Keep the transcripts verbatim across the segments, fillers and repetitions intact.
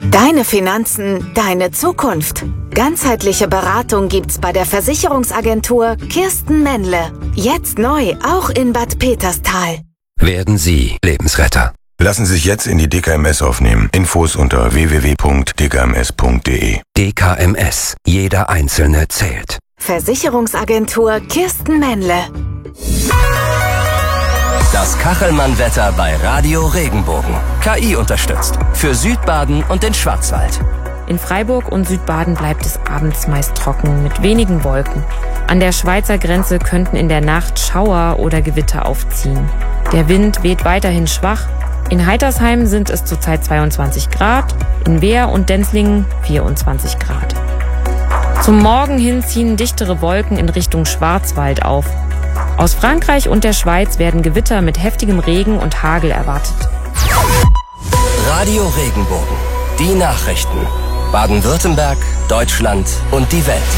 Deine Finanzen, deine Zukunft. Ganzheitliche Beratung gibt's bei der Versicherungsagentur Kirsten Männle. Jetzt neu, auch in Bad Peterstal. Werden Sie Lebensretter. Lassen Sie sich jetzt in die D K M S aufnehmen. Infos unter w w w punkt d k m s punkt d e. D K M S. Jeder Einzelne zählt. Versicherungsagentur Kirsten Männle. Das Kachelmann-Wetter bei Radio Regenbogen. K I unterstützt. Für Südbaden und den Schwarzwald. In Freiburg und Südbaden bleibt es abends meist trocken mit wenigen Wolken. An der Schweizer Grenze könnten in der Nacht Schauer oder Gewitter aufziehen. Der Wind weht weiterhin schwach. In Heitersheim sind es zurzeit zweiundzwanzig Grad, in Wehr und Denzlingen vierundzwanzig Grad. Zum Morgen hin ziehen dichtere Wolken in Richtung Schwarzwald auf. Aus Frankreich und der Schweiz werden Gewitter mit heftigem Regen und Hagel erwartet. Radio Regenbogen. Die Nachrichten. Baden-Württemberg, Deutschland und die Welt.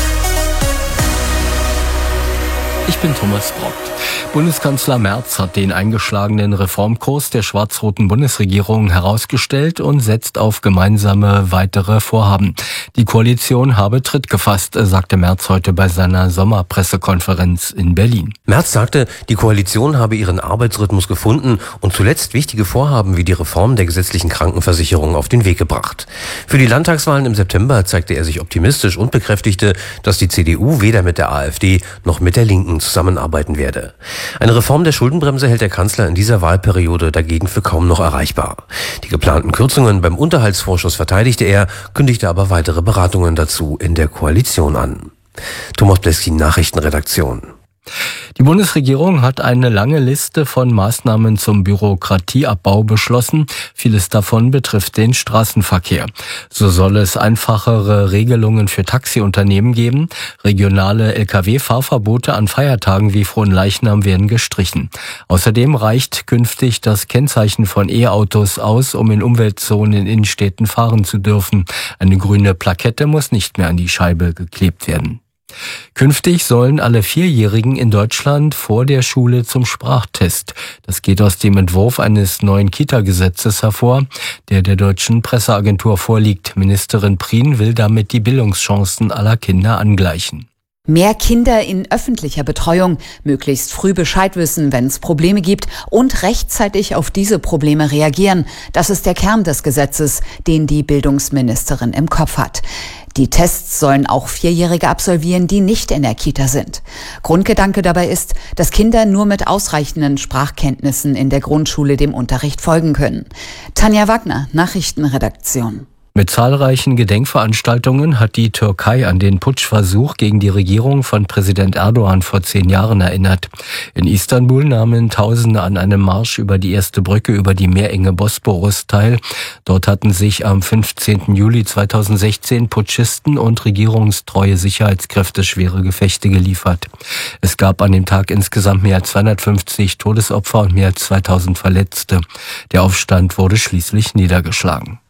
Ich bin Thomas Brockt. Bundeskanzler Merz hat den eingeschlagenen Reformkurs der schwarz-roten Bundesregierung herausgestellt und setzt auf gemeinsame weitere Vorhaben. Die Koalition habe Tritt gefasst, sagte Merz heute bei seiner Sommerpressekonferenz in Berlin. Merz sagte, die Koalition habe ihren Arbeitsrhythmus gefunden und zuletzt wichtige Vorhaben wie die Reform der gesetzlichen Krankenversicherung auf den Weg gebracht. Für die Landtagswahlen im September zeigte er sich optimistisch und bekräftigte, dass die C D U weder mit der AfD noch mit der Linken zusammenarbeiten werde. Eine Reform der Schuldenbremse hält der Kanzler in dieser Wahlperiode dagegen für kaum noch erreichbar. Die geplanten Kürzungen beim Unterhaltsvorschuss verteidigte er, kündigte aber weitere Beratungen dazu in der Koalition an. Thomas Bleski, Nachrichtenredaktion. Die Bundesregierung hat eine lange Liste von Maßnahmen zum Bürokratieabbau beschlossen. Vieles davon betrifft den Straßenverkehr. So soll es einfachere Regelungen für Taxiunternehmen geben. Regionale L K W-Fahrverbote an Feiertagen wie Fronleichnam werden gestrichen. Außerdem reicht künftig das Kennzeichen von E-Autos aus, um in Umweltzonen in Innenstädten fahren zu dürfen. Eine grüne Plakette muss nicht mehr an die Scheibe geklebt werden. Künftig sollen alle Vierjährigen in Deutschland vor der Schule zum Sprachtest. Das geht aus dem Entwurf eines neuen Kita-Gesetzes hervor, der der deutschen Presseagentur vorliegt. Ministerin Prien will damit die Bildungschancen aller Kinder angleichen. Mehr Kinder in öffentlicher Betreuung, möglichst früh Bescheid wissen, wenn es Probleme gibt und rechtzeitig auf diese Probleme reagieren. Das ist der Kern des Gesetzes, den die Bildungsministerin im Kopf hat. Die Tests sollen auch Vierjährige absolvieren, die nicht in der Kita sind. Grundgedanke dabei ist, dass Kinder nur mit ausreichenden Sprachkenntnissen in der Grundschule dem Unterricht folgen können. Tanja Wagner, Nachrichtenredaktion. Mit zahlreichen Gedenkveranstaltungen hat die Türkei an den Putschversuch gegen die Regierung von Präsident Erdogan vor zehn Jahren erinnert. In Istanbul nahmen Tausende an einem Marsch über die erste Brücke über die Meerenge Bosporus teil. Dort hatten sich am fünfzehnten Juli zweitausendsechzehn Putschisten und regierungstreue Sicherheitskräfte schwere Gefechte geliefert. Es gab an dem Tag insgesamt mehr als zweihundertfünfzig Todesopfer und mehr als zweitausend Verletzte. Der Aufstand wurde schließlich niedergeschlagen.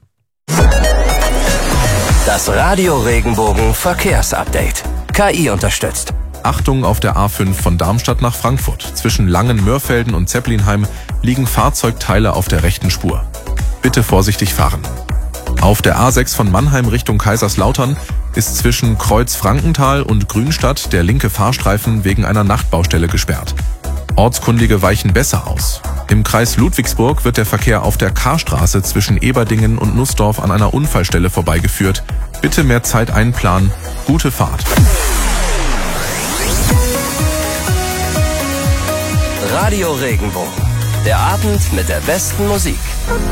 Das Radio Regenbogen Verkehrsupdate. K I unterstützt. Achtung auf der A fünf von Darmstadt nach Frankfurt. Zwischen Langen-Mörfelden und Zeppelinheim liegen Fahrzeugteile auf der rechten Spur. Bitte vorsichtig fahren. Auf der A sechs von Mannheim Richtung Kaiserslautern ist zwischen Kreuz-Frankenthal und Grünstadt der linke Fahrstreifen wegen einer Nachtbaustelle gesperrt. Ortskundige weichen besser aus. Im Kreis Ludwigsburg wird der Verkehr auf der Karstraße zwischen Eberdingen und Nussdorf an einer Unfallstelle vorbeigeführt. Bitte mehr Zeit einplanen. Gute Fahrt. Radio Regenbogen. Der Abend mit der besten Musik.